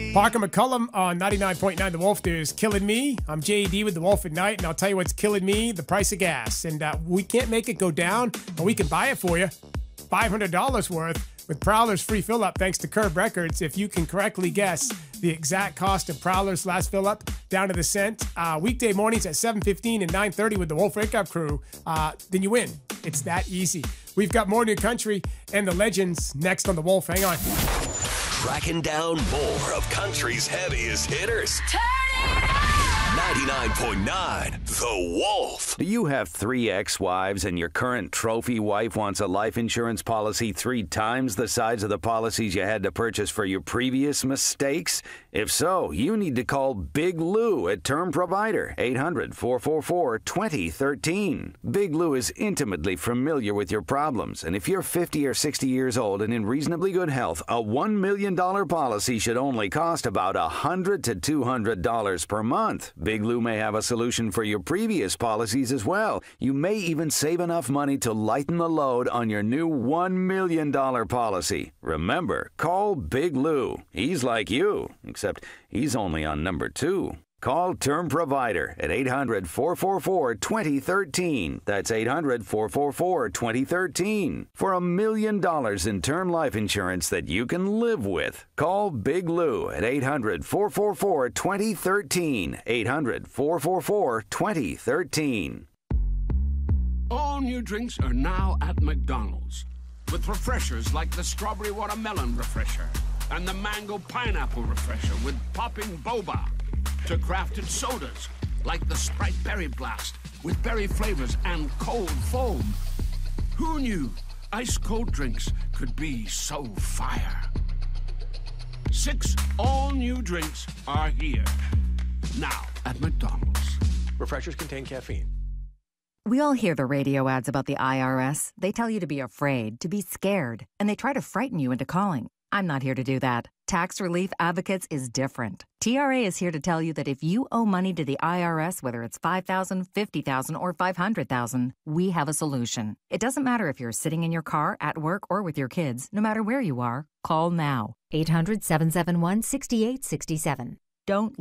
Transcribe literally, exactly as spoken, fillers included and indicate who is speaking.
Speaker 1: Parker McCullum on ninety-nine point nine The Wolf. There's Killing Me. I'm J E D with The Wolf at Night, and I'll tell you what's killing me, the price of gas. And uh, we can't make it go down, but we can buy it for you. five hundred dollars worth with Prowler's free fill-up thanks to Curb Records. If you can correctly guess the exact cost of Prowler's last fill-up down to the cent, uh, weekday mornings at seven fifteen and nine thirty with the Wolf Wake Up Crew, uh, then you win. It's that easy. We've got more new country and the legends next on The Wolf. Hang on.
Speaker 2: Tracking down more of country's heaviest hitters.
Speaker 3: Turn it up!
Speaker 2: ninety-nine point nine The Wolf.
Speaker 4: Do you have three ex-wives and your current trophy wife wants a life insurance policy three times the size of the policies you had to purchase for your previous mistakes? If so, you need to call Big Lou at Term Provider, eight hundred, four four four, two zero one three. Big Lou is intimately familiar with your problems, and if you're fifty or sixty years old and in reasonably good health, a one million dollars policy should only cost about one hundred to two hundred dollars per month. Big Lou may have a solution for your previous policies as well. You may even save enough money to lighten the load on your new one million dollars policy. Remember, call Big Lou. He's like you, except he's only on number two. Call Term Provider at eight hundred, four four four, two zero one three. That's eight hundred, four four four, two zero one three. For a million dollars in term life insurance that you can live with. Call Big Lou at eight hundred, four four four, two zero one three. eight hundred, four four four, two zero one three.
Speaker 5: All new drinks are now at McDonald's. With refreshers like the Strawberry Watermelon Refresher and the Mango Pineapple Refresher with popping boba. To crafted sodas like the Sprite Berry Blast with berry flavors and cold foam. Who knew ice cold drinks could be so fire? Six all-new drinks are here. Now at McDonald's.
Speaker 6: Refreshers contain caffeine.
Speaker 7: We all hear the radio ads about the I R S. They tell you to be afraid, to be scared, and they try to frighten you into calling. I'm not here to do that. Tax Relief Advocates is different. T R A is here to tell you that if you owe money to the I R S, whether it's five thousand dollars, fifty thousand dollars, or five hundred thousand dollars, we have a solution. It doesn't matter if you're sitting in your car, at work, or with your kids. No matter where you are, call now.
Speaker 8: eight hundred, seven seven one, six eight six seven.
Speaker 7: Don't